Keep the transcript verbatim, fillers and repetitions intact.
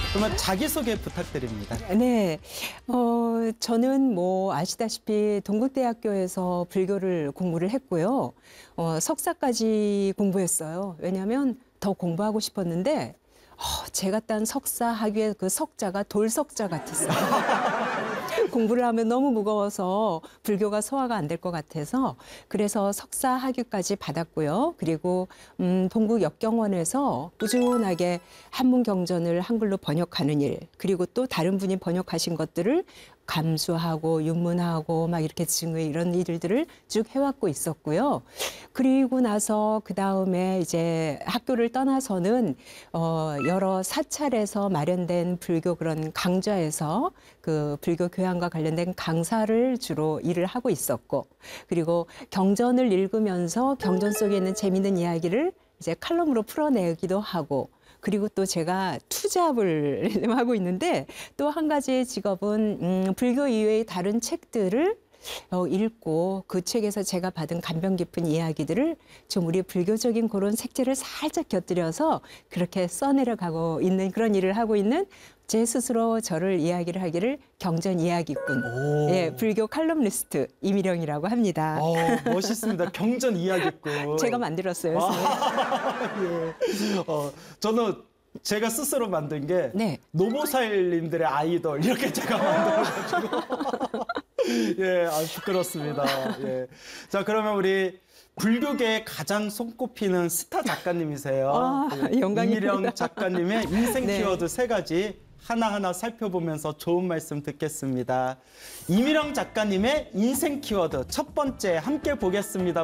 그러면 자기소개 부탁드립니다. 네, 어, 저는 뭐 아시다시피 동국대학교에서 불교를 공부를 했고요. 어, 석사까지 공부했어요. 왜냐하면 더 공부하고 싶었는데 어, 제가 딴 석사 학위의 그 석자가 돌석자 같았어요. 공부를 하면 너무 무거워서 불교가 소화가 안 될 것 같아서 그래서 석사 학위까지 받았고요. 그리고 음, 동국 역경원에서 꾸준하게 한문 경전을 한글로 번역하는 일, 그리고 또 다른 분이 번역하신 것들을 감수하고 윤문하고 막 이렇게 증의 이런 일들을 쭉 해왔고 있었고요. 그리고 나서 그 다음에 이제 학교를 떠나서는 어, 여러 사찰에서 마련된 불교 그런 강좌에서 그 불교 교양과 관련된 강사를 주로 일을 하고 있었고, 그리고 경전을 읽으면서 경전 속에 있는 재미있는 이야기를 이제 칼럼으로 풀어내기도 하고, 그리고 또 제가 투잡을 하고 있는데 또 한 가지의 직업은 음, 불교 이외의 다른 책들을 어, 읽고 그 책에서 제가 받은 감명 깊은 이야기들을 좀 우리 불교적인 그런 색채를 살짝 곁들여서 그렇게 써내려가고 있는 그런 일을 하고 있는 제 스스로 저를 이야기를 하기를 경전 이야기꾼, 예, 불교 칼럼니스트 이미령이라고 합니다. 오, 멋있습니다. 경전 이야기꾼. 제가 만들었어요. 아, 예. 어, 저는 제가 스스로 만든 게 네. 노보살님들의 아이돌 이렇게 제가 만들어가지고 예, 아, 부끄럽습니다. 예. 자, 그러면 우리 불교계의 가장 손꼽히는 스타 작가님이세요. 아, 그 영광입니다. 이미령 작가님의 인생 네. 키워드 세 가지 하나하나 살펴보면서 좋은 말씀 듣겠습니다. 이미령 작가님의 인생 키워드 첫 번째 함께 보겠습니다.